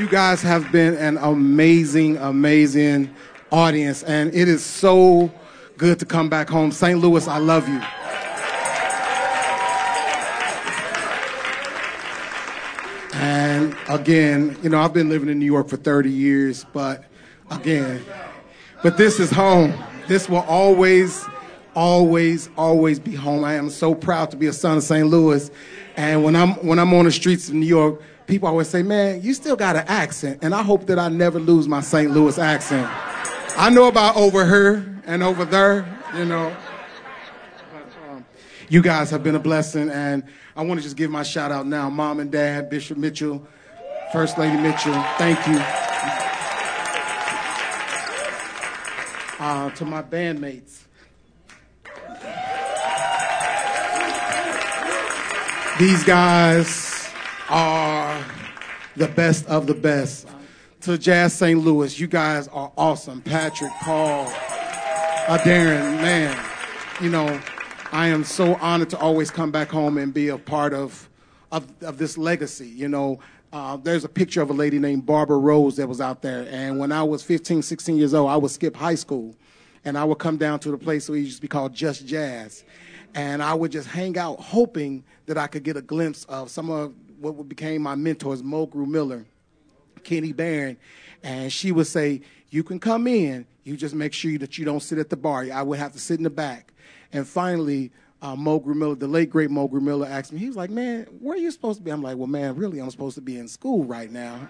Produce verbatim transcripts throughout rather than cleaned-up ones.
You guys have been an amazing, amazing audience, and it is so good to come back home. Saint Louis, I love you. And again, you know, I've been living in New York for thirty years, but again, but this is home. This will always, always, always be home. I am so proud to be a son of Saint Louis. And when I'm when I'm on the streets of New York, people always say, man, you still got an accent. And I hope that I never lose my Saint Louis accent. I know about over here and over there, you know. But, um, you guys have been a blessing. And I want to just give my shout out now. Mom and Dad, Bishop Mitchell, First Lady Mitchell, thank you. Uh, to my bandmates. These guys are the best of the best. To Jazz Saint Louis, you guys are awesome. Patrick, Paul, uh, Darren, man, you know, I am so honored to always come back home and be a part of of, of this legacy. You know, uh, there's a picture of a lady named Barbara Rose that was out there. And when I was fifteen, sixteen years old, I would skip high school. And I would come down to the place where it used to be called Just Jazz. And I would just hang out hoping that I could get a glimpse of some of what became my mentors, Mulgrew Miller, Kenny Barron. And she would say, you can come in, you just make sure that you don't sit at the bar. I would have to sit in the back. And finally, uh, Mulgrew Miller, the late, great Mulgrew Miller, asked me, he was like, man, where are you supposed to be? I'm like, well, man, really, I'm supposed to be in school right now.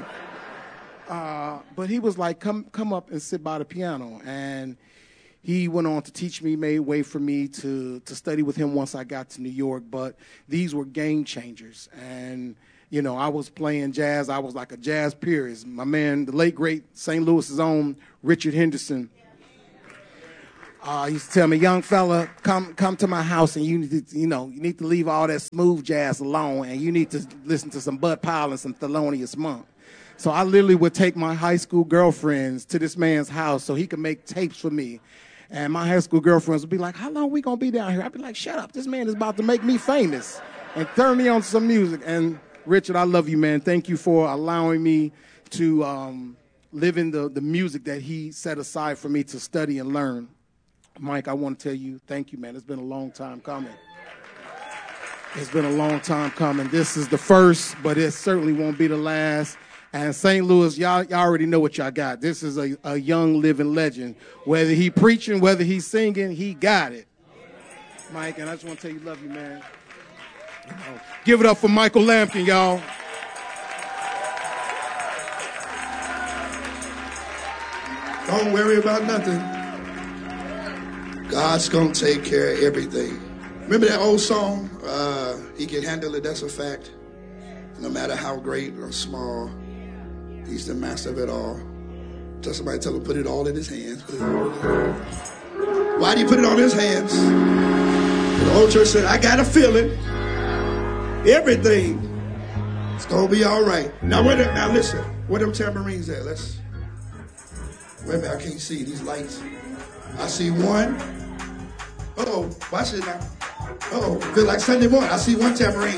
uh, but he was like, come, come up and sit by the piano. And he went on to teach me, made way for me to, to study with him once I got to New York. But these were game changers. And, you know, I was playing jazz. I was like a jazz purist. My man, the late, great Saint Louis's own Richard Henderson, uh, used to tell me, young fella, come come to my house and you need to, you know, you need to leave all that smooth jazz alone and you need to listen to some Bud Powell and some Thelonious Monk. So I literally would take my high school girlfriends to this man's house so he could make tapes for me. And my high school girlfriends would be like, how long we going to be down here? I'd be like, shut up. This man is about to make me famous. And turn me on to some music. And, Richard, I love you, man. Thank you for allowing me to um, live in the, the music that he set aside for me to study and learn. Mike, I want to tell you, thank you, man. It's been a long time coming. It's been a long time coming. This is the first, but it certainly won't be the last. And Saint Louis, y'all, y'all already know what y'all got. This is a, a young living legend. Whether he preaching, whether he's singing, he got it. Mike, and I just want to tell you, love you, man. You know, give it up for Michael Lampkin, y'all. Don't worry about nothing. God's going to take care of everything. Remember that old song, uh, He Can Handle It, that's a fact. No matter how great or small, He's the master of it all. Tell somebody, tell him, put it all in his hands. Why do you put it on his hands? The old church said, I got a feeling. Everything is going to be all right. Now, wait a, now listen. Where them tambourines at? Let's. Wait a minute, I can't see these lights. I see one. Uh-oh, watch it now. Uh-oh, feel like Sunday morning. I see one tambourine.